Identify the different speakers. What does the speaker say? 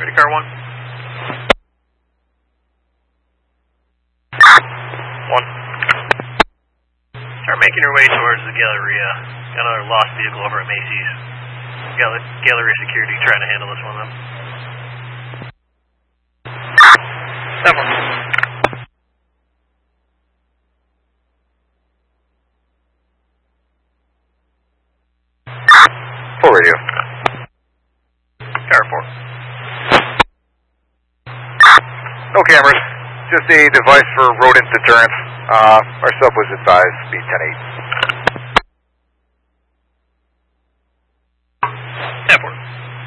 Speaker 1: Ready, car 1? 1. Start making your way towards the Galleria. Got another lost vehicle over at Macy's. Galleria security trying to handle this one though. 7.
Speaker 2: Full radio.
Speaker 1: Car 4.
Speaker 2: No cameras. Just a device for rodent deterrence. Our sub was advised, speed 10-8.